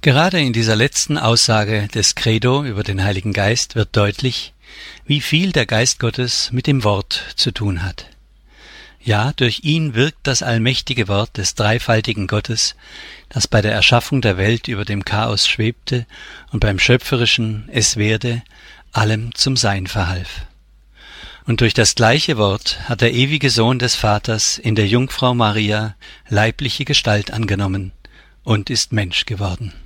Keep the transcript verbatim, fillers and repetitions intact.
Gerade in dieser letzten Aussage des Credo über den Heiligen Geist wird deutlich, wie viel der Geist Gottes mit dem Wort zu tun hat. Ja, durch ihn wirkt das allmächtige Wort des dreifaltigen Gottes, das bei der Erschaffung der Welt über dem Chaos schwebte und beim schöpferischen Es werde allem zum Sein verhalf. Und durch das gleiche Wort hat der ewige Sohn des Vaters in der Jungfrau Maria leibliche Gestalt angenommen und ist Mensch geworden.